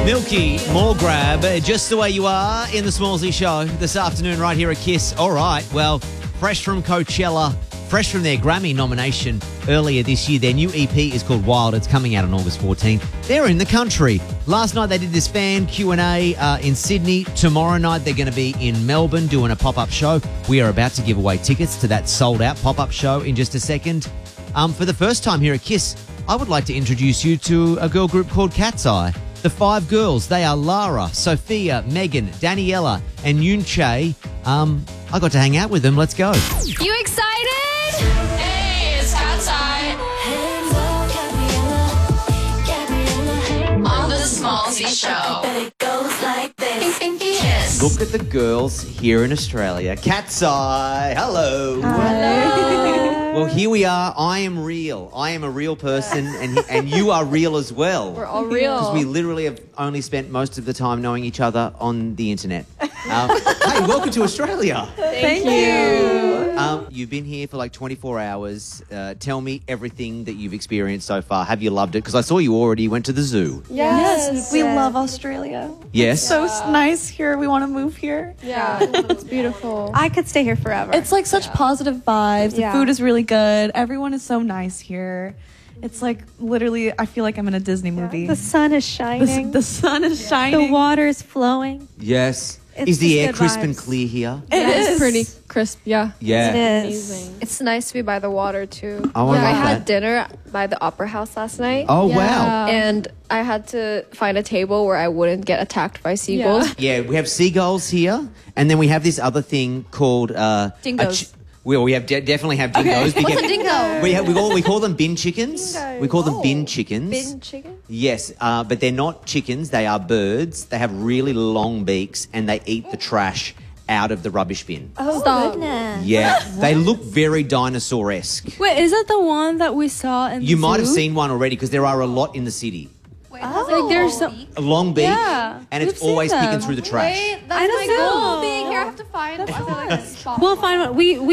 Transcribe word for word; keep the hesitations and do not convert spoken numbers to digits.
Milky, more grab, just the way you are in the Smallsy Show this afternoon right here at Kiss. All right, well, fresh from Coachella, fresh from their Grammy nomination earlier this year. Their new E P is called Wild. It's coming out on August fourteenth. They're in the country. Last night they did this fan Q and A uh, in Sydney. Tomorrow night they're going to be in Melbourne doing a pop-up show. We are about to give away tickets to that sold-out pop-up show in just a second. Um, for the first time here at Kiss, I would like to introduce you to a girl group called Cat's Eye. The five girls, they are Lara, Sophia, Megan, Daniela, and Yoon Che. Um, I got to hang out with them. Let's go. You excited? Hey, it's Cat's Eye. On the Smallsy Show. Kiss. Look at the girls here in Australia. Cat's Eye. Hello. Hello. Well, here we are. I am real. I am a real person, and and you are real as well. We're all real. Because we literally have only spent most of the time knowing each other on the internet. Um, hey, welcome to Australia. Thank, Thank you. Um, you've been here for like twenty-four hours. Uh, tell me everything that you've experienced so far. Have you loved it? Because I saw you already went to the zoo. Yes, Yes, we love Australia. Yes? So s- nice here. We want to move here. Yeah, it's beautiful. I could stay here forever. It's like such positive vibes. Yeah. The food is really good. Everyone is so nice here. It's like literally, I feel like I'm in a Disney movie. the sun is The, shining. the sun is shining. The water is flowing. Yes. It's is the just air good crisp and vibes. clear here? It Yeah, is It's pretty crisp, yeah. Yeah. It is. Amazing. It's nice to be by the water too. Oh, I I love had that. dinner by the Opera House last night. Oh, Yeah. wow. And I had to find a table where I wouldn't get attacked by seagulls. Yeah, we have seagulls here, and then we have this other thing called uh, a Dingoes. ch- we we have de- definitely have dingoes. We What's get- a dingo? We have, we call we call them bin chickens. We call them bin chickens. Bin chicken? Yes, uh, but they're not chickens. They are birds. They have really long beaks, and they eat the trash out of the rubbish bin. Oh, Stop. goodness. Yeah, they look very dinosaur-esque. Wait, is that the one that we saw in You the might have zoo? seen one already because there are a lot in the city. Like there's some. A long beak, Yeah, and it's we've seen always picking them. through the trash. Wait, that's I don't my know. goal being here. I have to find I feel like a spot. We'll find one. We we